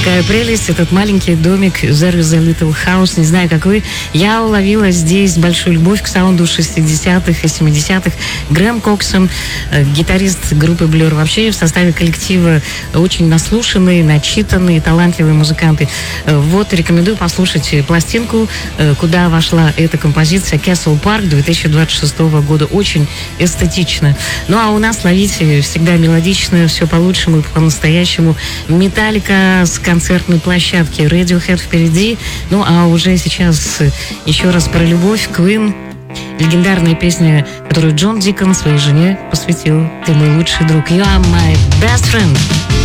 Какая прелесть, этот маленький домик There is a Little House. Не знаю, как вы. Я уловила здесь большую любовь к саунду 60-х и 70-х. Грэм Коксон, гитарист группы Blur, вообще в составе коллектива очень наслушанные, начитанные, талантливые музыканты. Вот, рекомендую послушать пластинку, куда вошла эта композиция Castle Park 2026 года. Очень эстетично. Ну, а у нас ловите всегда мелодично, все по-лучшему и по-настоящему. Металлика с концертной площадки, Radiohead впереди. Ну, а уже сейчас еще раз про любовь. Queen. Легендарная песня, которую Джон Дикон своей жене посвятил. Ты мой лучший друг. You are my best friend.